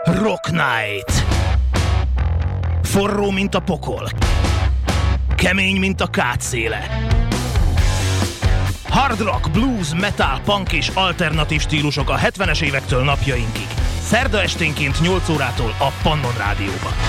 Rock Night. Forró, mint a pokol. Kemény, mint a kátszéle. Hard rock, blues, metal, punk és alternatív stílusok a 70-es évektől napjainkig. Szerda esténként 8 órától a Pannon Rádióban.